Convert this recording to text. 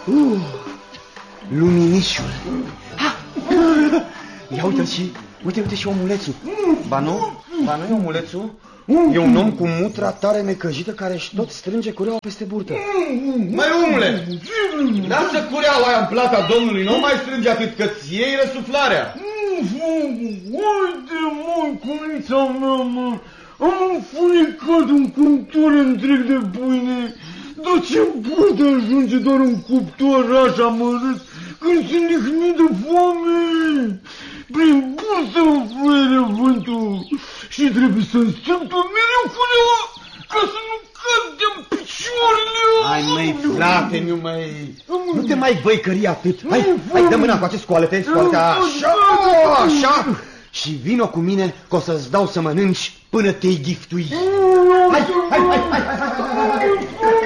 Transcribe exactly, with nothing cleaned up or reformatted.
Uh, luminișul. Ha! Ia uite și, uite, uite și omulețul. Ba nu? Ba nu e omulețul? E un om cu mutra tare necăjită care își tot strânge cureaua peste burtă. Măi, omule, lasă cureaua aia în plata domnului, nu mai strânge atât că ți iei răsuflarea. Uite, mă, cunița mea, mă, am înfuricat un cuptor întreg de pâine. Dar ce poate ajunge doar un cuptor așa mărât când se nihnit de foame? Prin bursă mă fluie vântul și trebuie să-mi strâmtă mereu cureaua ca să nu cad de-n picioarele. Hai, măi, frate, nu mai... Nu te mai băicări atât. Hai, hai, dă mâna cu acest scoalete, scoalete, așa, așa. Și vino cu mine că o să-ți dau să mănânci până te-i ghiftui. Hai, hai, hai, hai, hai, hai, hai, hai.